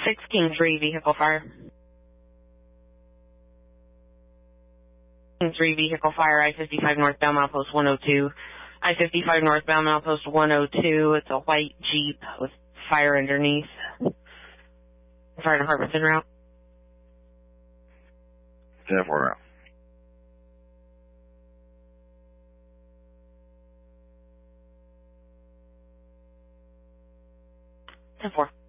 6 King 3 vehicle fire. King 3 vehicle fire, I-55 northbound milepost 102. I-55 northbound milepost 102. It's a white Jeep with fire underneath. Fire department's en route. 10-4 route. Ten four.